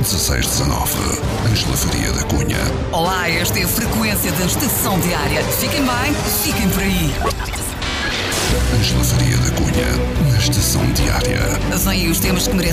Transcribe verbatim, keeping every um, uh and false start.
dezasseis dezanove. Ângela Faria da Cunha. Olá, esta é a frequência da Estação Diária. Fiquem bem, fiquem por aí. Ângela Faria da Cunha, na Estação Diária. Vêm os temas que merecem